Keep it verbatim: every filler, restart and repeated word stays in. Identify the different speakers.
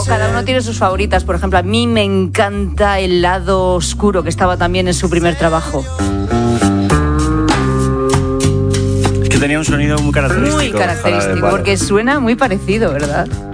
Speaker 1: cada uno tiene sus favoritas. Por ejemplo, a mí me encanta El lado oscuro, que estaba también en su primer trabajo.
Speaker 2: Es que tenía un sonido muy característico.
Speaker 1: Muy característico, porque suena muy parecido, ¿verdad?